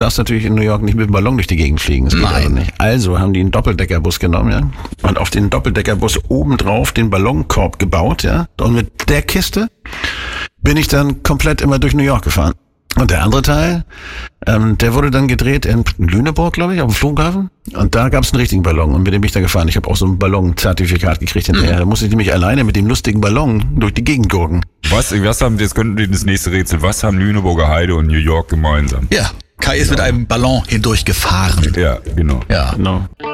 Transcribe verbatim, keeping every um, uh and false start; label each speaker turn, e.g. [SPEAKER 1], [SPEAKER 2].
[SPEAKER 1] darfst natürlich in New York nicht mit dem Ballon durch die Gegend fliegen. Das geht
[SPEAKER 2] Nein.
[SPEAKER 1] also nicht. Also haben die einen Doppeldeckerbus genommen, ja. Und auf den Doppeldeckerbus obendrauf den Ballonkorb gebaut, ja. Und mit der Kiste bin ich dann komplett immer durch New York gefahren. Und der andere Teil, ähm, der wurde dann gedreht in Lüneburg, glaube ich, auf dem Flughafen. Und da gab es einen richtigen Ballon und mit dem bin ich da gefahren. Ich habe auch so ein Ballon-Zertifikat gekriegt hinterher. Da musste ich nämlich alleine mit dem lustigen Ballon durch die Gegend gurken.
[SPEAKER 3] Was, was haben, jetzt könnten wir das nächste Rätsel, was haben Lüneburger Heide und New York gemeinsam?
[SPEAKER 2] Ja, Kai ist mit einem Ballon hindurch gefahren.
[SPEAKER 3] Ja, genau.
[SPEAKER 2] Ja.
[SPEAKER 1] Genau.